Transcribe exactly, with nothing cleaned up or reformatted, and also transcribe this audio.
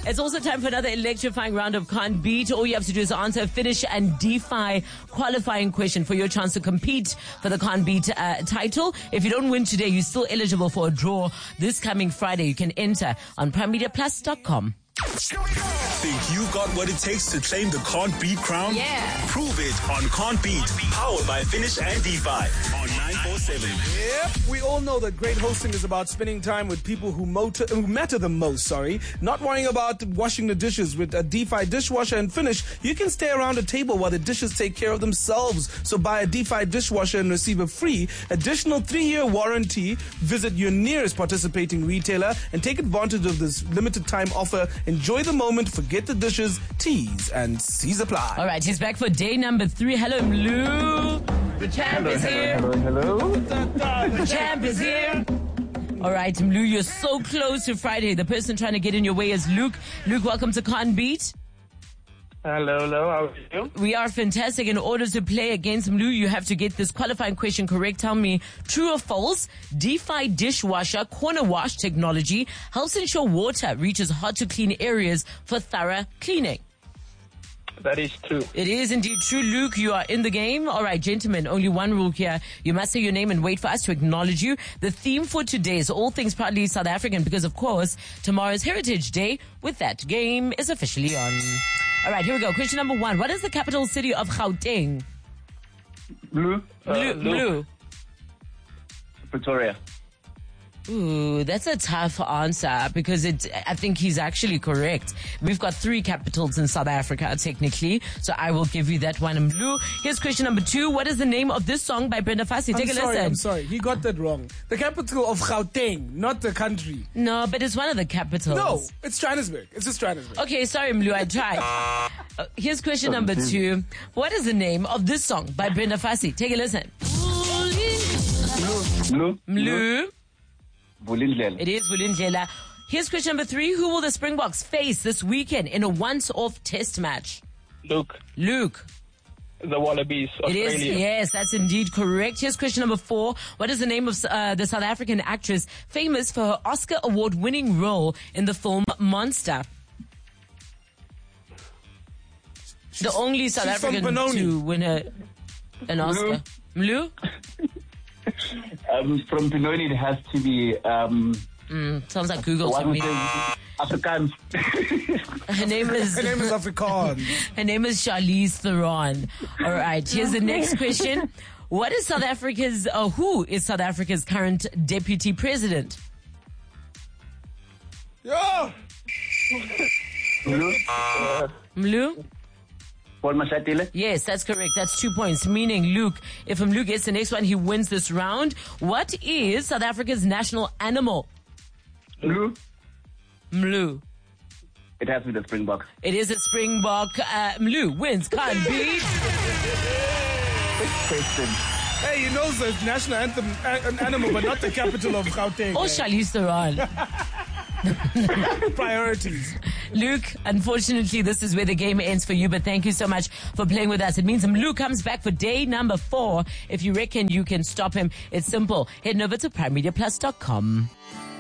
It's also time for another electrifying round of Can't Beat. All you have to do is answer, finish, and defy qualifying question for your chance to compete for the Can't Beat uh, title. If you don't win today, you're still eligible for a draw this coming Friday. You can enter on prime media plus dot com. Think you got what it takes to claim the Can't Beat crown? Yeah. Prove it on Can't Beat, powered by Finish and DeFi on nine four seven. Yep, we all know that great hosting is about spending time with people who, motor, who matter the most, sorry. Not worrying about washing the dishes. With a DeFi dishwasher and Finish, you can stay around a table while the dishes take care of themselves. So buy a DeFi dishwasher and receive a free additional three-year warranty. Visit your nearest participating retailer and take advantage of this limited time offer. Enjoy the moment, forget the dishes, T's and C's apply. All right, he's back for day number three. Hello, Mlu. The champ Hello, is here. hello, hello. The champ is here. All right, Mlu, you're so close to Friday. The person trying to get in your way is Luke. Luke, welcome to Can't Beat. Hello, hello, how are you? We are fantastic. In order to play against Mlu, you have to get this qualifying question correct. Tell me, true or false, DeFi dishwasher corner wash technology helps ensure water reaches hard to clean areas for thorough cleaning. That is true. It is indeed true. Luke, you are in the game. All right, gentlemen, only one rule here. You must say your name and wait for us to acknowledge you. The theme for today is all things proudly South African because, of course, tomorrow's Heritage Day. With that, game is officially on. All right, here we go. Question number one. What is the capital city of Gauteng? Blue. Uh, Blue. Blue. Pretoria. Ooh, that's a tough answer because it, I think he's actually correct. We've got three capitals in South Africa, technically. So I will give you that one in blue. Here's question number two. What is the name of this song by Brenda Fassie? Take I'm a sorry, listen. I'm sorry. He got that wrong. The capital of Gauteng, not the country. No, but it's one of the capitals. No, it's Johannesburg. It's just Johannesburg. Okay, sorry, Mlu, I tried. Uh, here's question number two. What is the name of this song by Brenda Fassie? Take a listen. Blue. Mlu. Vulindlela. It is Vulindlela. Here's question number three. Who will the Springboks face this weekend in a once-off test match? Luke. Luke. The Wallabies, Australia. It is, yes, that's indeed correct. Here's question number four. What is the name of uh, the South African actress famous for her Oscar award-winning role in the film Monster? She's, the only South she's from African Benoni. to win a, an Oscar. Mlu? Um, from Benoni, it has to be, um, Mm, sounds like Google to one me. Afrikaans. Her name is Her name is Afrikaans. Her name is Charlize Theron. All right, here's the next question. What is South Africa's, or who is South Africa's current deputy president? Yeah. Blue. Uh, Mlu? Paul Mashatile. Yes, that's correct. That's two points. Meaning, Luke, if Mlu gets the next one, he wins this round. What is South Africa's national animal? Blue. Mlu. It has to be the Springbok. It is a Springbok. Uh, Mlu wins. Can't beat. Question. Hey, he knows the national anthem, a- an animal, but not the capital of Gauteng. Or Charlize Theron. Priorities. Luke, unfortunately, this is where the game ends for you, but thank you so much for playing with us. It means Luke comes back for day number four. If you reckon you can stop him, it's simple. Head over to prime media plus dot com.